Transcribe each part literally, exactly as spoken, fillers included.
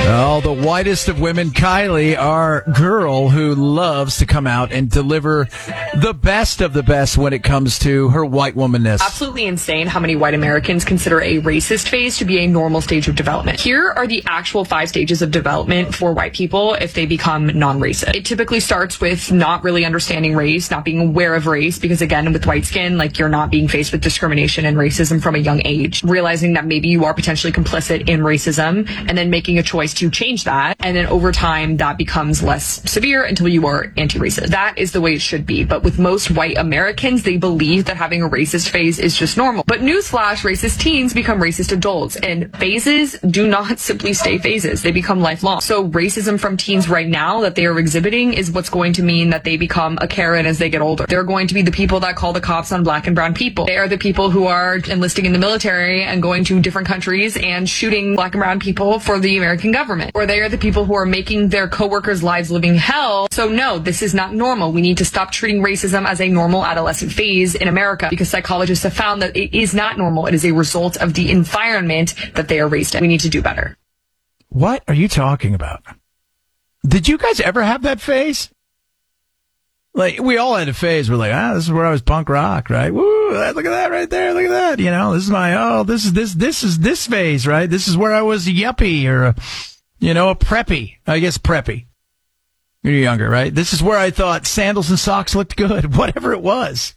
Oh, the whitest of women, Kylie, our girl who loves to come out and deliver the best of the best when it comes to her white womanness. Absolutely insane how many white Americans consider a racist phase to be a normal stage of development. Here are the actual five stages of development for white people if they become non-racist. It typically starts with not really understanding race, not being aware of race, because again, with white skin, like you're not being faced with discrimination and racism from a young age. Realizing that maybe you are potentially complicit in racism and then making a choice to change that. And then over time, that becomes less severe until you are anti-racist. That is the way it should be. But with most white Americans, they believe that having a racist phase is just normal. But newsflash, racist teens become racist adults. And phases do not simply stay phases. They become lifelong. So racism from teens right now that they are exhibiting is what's going to mean that they become a Karen as they get older. They're going to be the people that call the cops on black and brown people. They are the people who are enlisting in the military and going to different countries and shooting black and brown people for the American government. Or they are the people who are making their coworkers' lives living hell. So no, this is not normal. We need to stop treating racism as a normal adolescent phase in America because psychologists have found that it is not normal. It is a result of the environment that they are raised in. We need to do better. What are you talking about? Did you guys ever have that phase? Like, we all had a phase. We're like, ah, this is where I was punk rock, right? Woo, look at that right there. Look at that. You know, this is my, oh, this is, this, this is this phase, right? This is where I was a yuppie or a, you know, a preppy. I guess preppy. You're younger, right? This is where I thought sandals and socks looked good, whatever it was.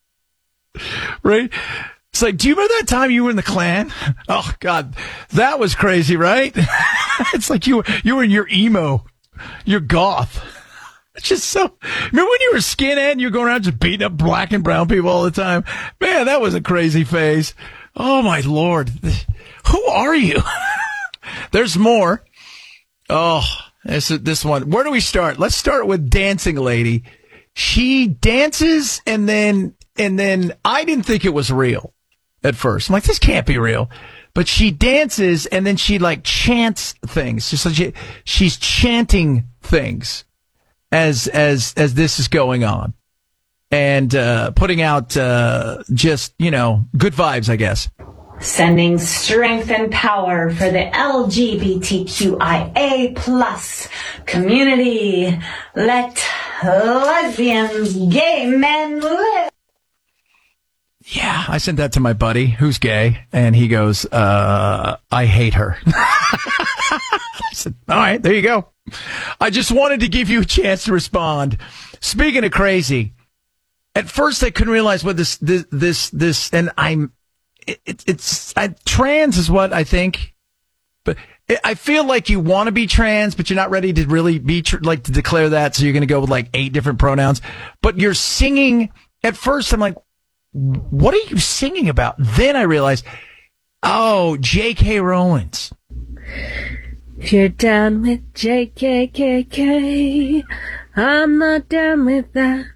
Right? It's like, do you remember that time you were in the Klan? Oh, God, that was crazy, right? It's like you, you were in your emo, your goth. It's just so, remember when you were skinhead and you were going around just beating up black and brown people all the time? Man, that was a crazy phase. Oh, my Lord. Who are you? There's more. Oh, this, this one. Where do we start? Let's start with Dancing Lady. She dances and then, and then I didn't think it was real at first. I'm like, this can't be real. But she dances and then she like chants things. Just like she, she's chanting things as, as, as this is going on and, uh, putting out, uh, just, you know, good vibes, I guess. Sending strength and power for the L G B T Q I A plus community. Let lesbians, gay men live. Yeah, I sent that to my buddy who's gay, and he goes, uh, I hate her. I said, all right, there you go. I just wanted to give you a chance to respond. Speaking of crazy, at first I couldn't realize what this, this, this, this and I'm, it, it's, I, trans is what I think, but it, I feel like you want to be trans, but you're not ready to really be, tr- like, to declare that, so you're going to go with, like, eight different pronouns, but you're singing, at first I'm like, what are you singing about? Then I realized, oh, J K. Rowling's. If you're down with J K K K, I'm not down with that.